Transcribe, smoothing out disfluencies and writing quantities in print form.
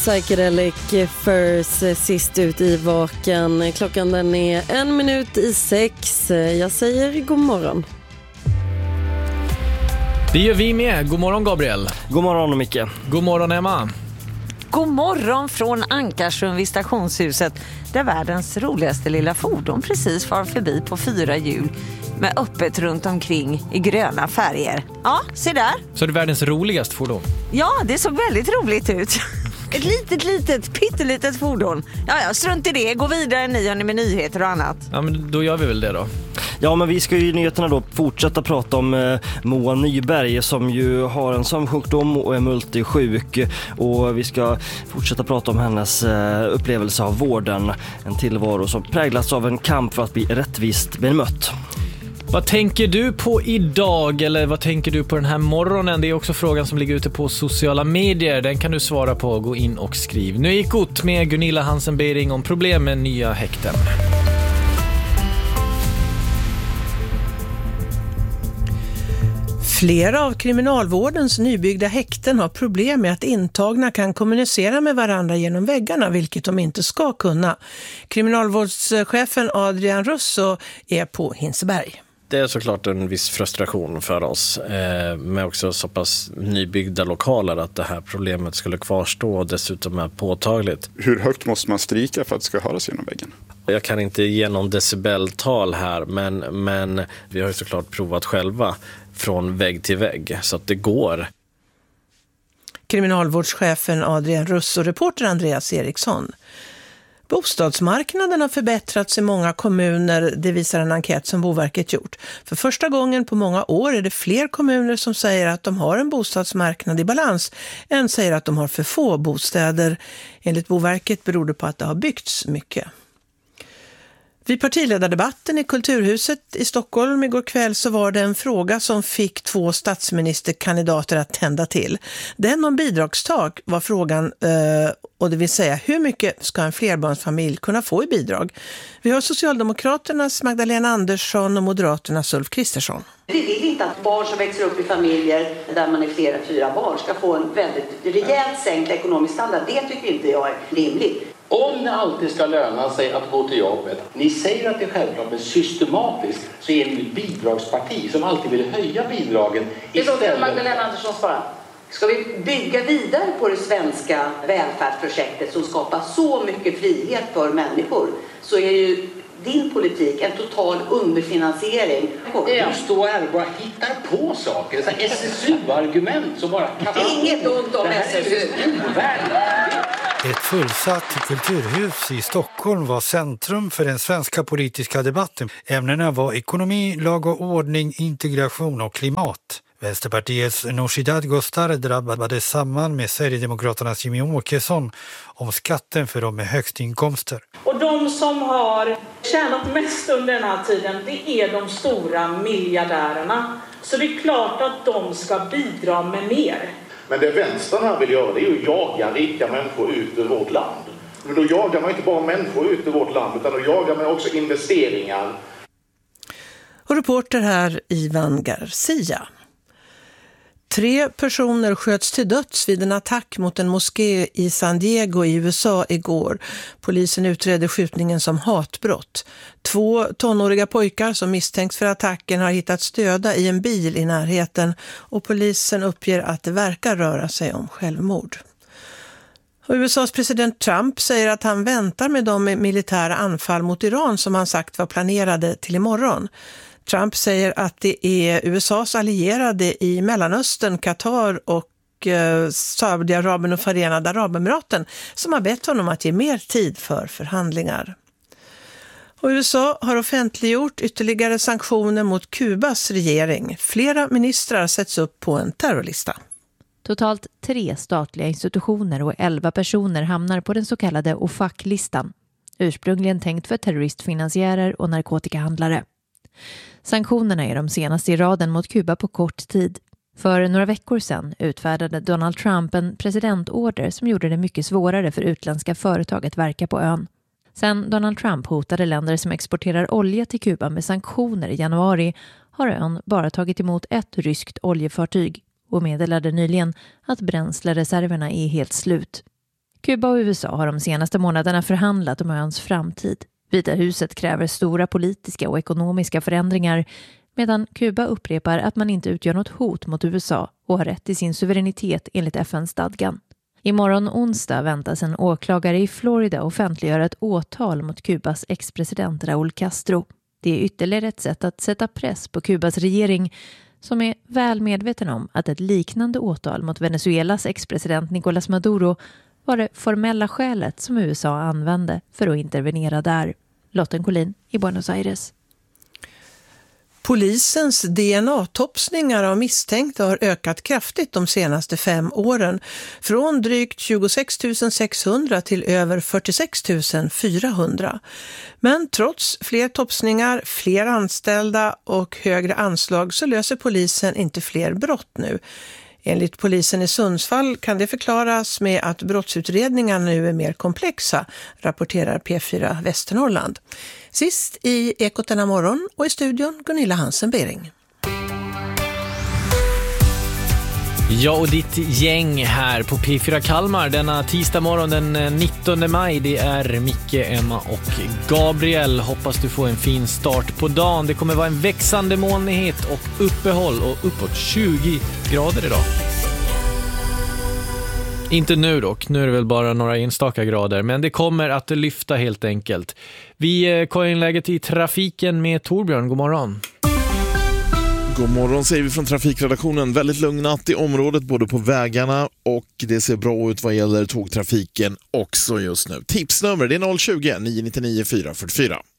Psychedelic Furs sist ut i vaken. Klockan den är 5:01. Jag säger god morgon. Det gör vi med. God morgon Gabriel. God morgon Micke. God morgon Emma. God morgon från Ankarsund vid stationshuset där världens roligaste lilla fordon precis far förbi på 4 hjul med öppet runt omkring i gröna färger. Ja, se där. Så är det världens roligaste fordon? Ja, det såg väldigt roligt ut. Ett litet, pyttelitet fordon. Ja, strunt i det. Gå vidare med nyheter och annat. Ja, men då gör vi väl det då. Ja, men vi ska ju i nyheterna då fortsätta prata om Moa Nyberg som ju har en sömnsjukdom och är multisjuk. Och vi ska fortsätta prata om hennes upplevelse av vården. En tillvaro som präglas av en kamp för att bli rättvist bemött. Vad tänker du på idag, eller vad tänker du på den här morgonen? Det är också frågan som ligger ute på sociala medier. Den kan du svara på. Gå in och skriv. Nu gick ut med Gunilla Hansen-Bering om problem med nya häkten. Flera av kriminalvårdens nybyggda häkten har problem med att intagna kan kommunicera med varandra genom väggarna, vilket de inte ska kunna. Kriminalvårdschefen Adrian Russo är på Hinseberg. Det är såklart en viss frustration för oss med också så pass nybyggda lokaler att det här problemet skulle kvarstå och dessutom är påtagligt. Hur högt måste man stryka för att det ska höras genom väggen? Jag kan inte ge någon decibeltal här men vi har ju såklart provat själva från vägg till vägg så att det går. Kriminalvårdschefen Adrian Russo, reporter Andreas Eriksson. Bostadsmarknaden har förbättrats i många kommuner, det visar en enkät som Boverket gjort. För första gången på många år är det fler kommuner som säger att de har en bostadsmarknad i balans än säger att de har för få bostäder. Enligt Boverket beror det på att det har byggts mycket. Vid partiledardebatten i Kulturhuset i Stockholm igår kväll så var det en fråga som fick 2 statsministerkandidater att tända till. Den om bidragstak var frågan, och det vill säga hur mycket ska en flerbarnsfamilj kunna få i bidrag? Vi har Socialdemokraternas Magdalena Andersson och Moderaternas Ulf Kristersson. Vi vill inte att barn som växer upp i familjer där man är 4 barn ska få en väldigt rejält sänkt ekonomisk standard. Det tycker inte jag är rimligt. Om det alltid ska löna sig att gå till jobbet, ni säger att det är självklart, men systematiskt så är ni ett bidragsparti som alltid vill höja bidragen. Det låter Magdalena Andersson svara. Ska vi bygga vidare på det svenska välfärdsprojektet som skapar så mycket frihet för människor, så är ju din politik en total underfinansiering. Du står här och bara hittar på saker, så SSU-argument som bara kastar. Inget ont om SSU. Ett fullsatt kulturhus i Stockholm var centrum för den svenska politiska debatten. Ämnena var ekonomi, lag och ordning, integration och klimat. Vänsterpartiets Nooshi Dadgostar drabbade samman med Sverigedemokraternas Jimmy Åkesson om skatten för de med högst inkomster. Och de som har tjänat mest under den här tiden, det är de stora miljardärerna. Så det är klart att de ska bidra med mer. Men det vänstern här vill göra, det är ju att jaga rika människor ut ur vårt land. Men då jagar man inte bara människor ut ur vårt land, utan då jagar man också investeringar. Och reporter här Ivan Garcia. 3 personer sköts till döds vid en attack mot en moské i San Diego i USA igår. Polisen utredde skjutningen som hatbrott. 2 tonåriga pojkar som misstänks för attacken har hittats döda i en bil i närheten och polisen uppger att det verkar röra sig om självmord. Och USAs president Trump säger att han väntar med de militära anfall mot Iran som han sagt var planerade till imorgon. Trump säger att det är USAs allierade i Mellanöstern, Qatar och Saudiarabien och Förenade Arabemiraten som har bett honom att ge mer tid för förhandlingar. Och USA har offentliggjort ytterligare sanktioner mot Kubas regering. Flera ministrar sätts upp på en terrorlista. Totalt 3 statliga institutioner och 11 personer hamnar på den så kallade OFAC-listan. Ursprungligen tänkt för terroristfinansiärer och narkotikahandlare. Sanktionerna är de senaste i raden mot Kuba på kort tid. För några veckor sedan utfärdade Donald Trump en presidentorder som gjorde det mycket svårare för utländska företag att verka på ön. Sen Donald Trump hotade länder som exporterar olja till Kuba med sanktioner i januari har ön bara tagit emot ett ryskt oljefartyg och meddelade nyligen att bränslereserverna är helt slut. Kuba och USA har de senaste månaderna förhandlat om öns framtid. Vita huset kräver stora politiska och ekonomiska förändringar, medan Kuba upprepar att man inte utgör något hot mot USA och har rätt till sin suveränitet enligt FN-stadgan. Imorgon onsdag väntas en åklagare i Florida offentliggöra ett åtal mot Kubas ex-president Raúl Castro. Det är ytterligare ett sätt att sätta press på Kubas regering, som är väl medveten om att ett liknande åtal mot Venezuelas ex-president Nicolás Maduro var det formella skälet som USA använde för att intervenera där. Lotten Collin i Buenos Aires. Polisens DNA-topsningar av misstänkta har ökat kraftigt de senaste 5 åren. Från drygt 26 600 till över 46 400. Men trots fler topsningar, fler anställda och högre anslag så löser polisen inte fler brott nu. Enligt polisen i Sundsvall kan det förklaras med att brottsutredningarna nu är mer komplexa, rapporterar P4 Västernorrland. Sist i Ekot denna morgon och i studion Gunilla Hansen-Bering. Ja, och ditt gäng här på P4 Kalmar denna tisdag morgon den 19 maj. Det är Micke, Emma och Gabriel. Hoppas du får en fin start på dagen. Det kommer vara en växande molnighet och uppehåll och uppåt 20 grader idag. Inte nu dock, nu är det väl bara några enstaka grader, men det kommer att lyfta helt enkelt. Vi kollar in läget i trafiken med Torbjörn. God morgon. God morgon säger vi från trafikredaktionen. Väldigt lugn natt i området både på vägarna och det ser bra ut vad gäller tågtrafiken också just nu. Tipsnummer det är 020 999 444.